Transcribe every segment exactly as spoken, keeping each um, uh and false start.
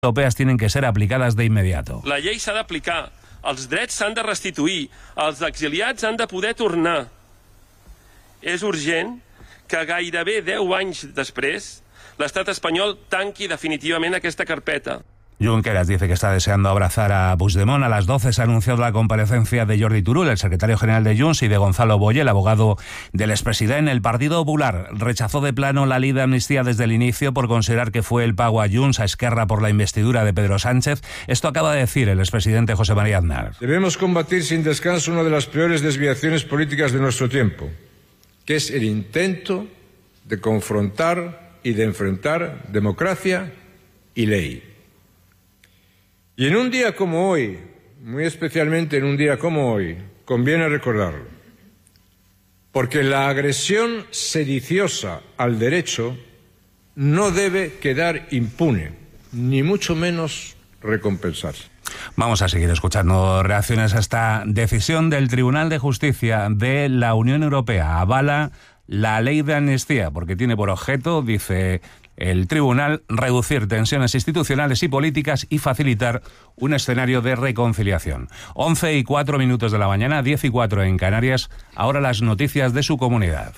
europeas tienen que ser aplicadas de inmediato. La llei s'ha d'aplicar, els drets s'han de restituir, els exiliats han de poder tornar. És urgent que gairebé deu anys després l'estat espanyol tanqui definitivament aquesta carpeta. Junqueras dice que está deseando abrazar a Puigdemont. A las doce se ha anunciado la comparecencia de Jordi Turull, el secretario general de Junts, y de Gonzalo Boye, el abogado del expresidente. El Partido Popular rechazó de plano la ley de amnistía desde el inicio por considerar que fue el pago a Junts, a Esquerra, por la investidura de Pedro Sánchez. Esto acaba de decir el expresidente José María Aznar. Debemos combatir sin descanso una de las peores desviaciones políticas de nuestro tiempo, que es el intento de confrontar y de enfrentar democracia y ley. Y en un día como hoy, muy especialmente en un día como hoy, conviene recordarlo, porque la agresión sediciosa al derecho no debe quedar impune, ni mucho menos recompensarse. Vamos a seguir escuchando reacciones a esta decisión del Tribunal de Justicia de la Unión Europea. Avala la ley de amnistía porque tiene por objeto, dice el tribunal, reducir tensiones institucionales y políticas y facilitar un escenario de reconciliación. once y cuatro minutos de la mañana, diez y cuatro en Canarias. Ahora las noticias de su comunidad.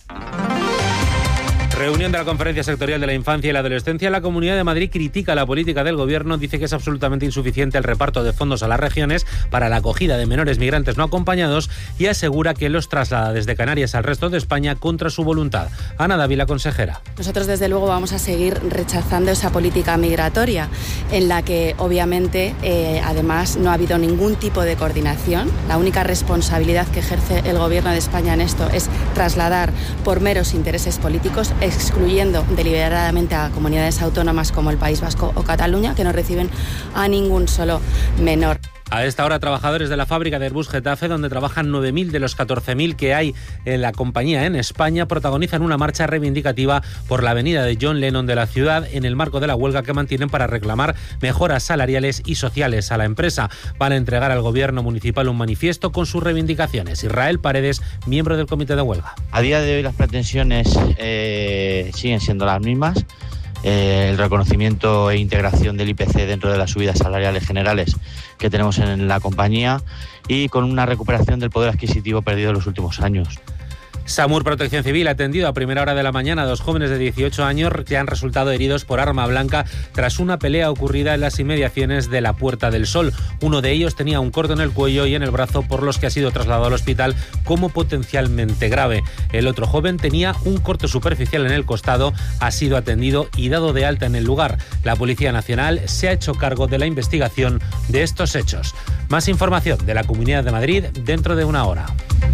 Reunión de la Conferencia Sectorial de la Infancia y la Adolescencia. La Comunidad de Madrid critica la política del Gobierno, dice que es absolutamente insuficiente el reparto de fondos a las regiones para la acogida de menores migrantes no acompañados y asegura que los traslada desde Canarias al resto de España contra su voluntad. Ana Dávila, consejera. Nosotros desde luego vamos a seguir rechazando esa política migratoria en la que obviamente eh, además no ha habido ningún tipo de coordinación. La única responsabilidad que ejerce el Gobierno de España en esto es trasladar por meros intereses políticos, excluyendo deliberadamente a comunidades autónomas como el País Vasco o Cataluña, que no reciben a ningún solo menor. A esta hora, trabajadores de la fábrica de Airbus Getafe, donde trabajan nueve mil de los catorce mil que hay en la compañía en España, protagonizan una marcha reivindicativa por la avenida de John Lennon de la ciudad en el marco de la huelga que mantienen para reclamar mejoras salariales y sociales a la empresa. Van a entregar al gobierno municipal un manifiesto con sus reivindicaciones. Israel Paredes, miembro del comité de huelga. A día de hoy las pretensiones eh, siguen siendo las mismas. Eh, el reconocimiento e integración del I P C dentro de las subidas salariales generales que tenemos en la compañía y con una recuperación del poder adquisitivo perdido en los últimos años. SAMUR Protección Civil ha atendido a primera hora de la mañana a dos jóvenes de dieciocho años que han resultado heridos por arma blanca tras una pelea ocurrida en las inmediaciones de la Puerta del Sol. Uno de ellos tenía un corte en el cuello y en el brazo, por los que ha sido trasladado al hospital como potencialmente grave. El otro joven tenía un corte superficial en el costado, ha sido atendido y dado de alta en el lugar. La Policía Nacional se ha hecho cargo de la investigación de estos hechos. Más información de la Comunidad de Madrid dentro de una hora.